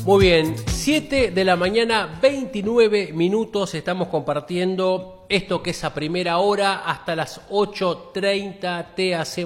Muy bien, 7 de la mañana, 29 minutos, estamos compartiendo esto que es a primera hora hasta las 8:30 te hacemos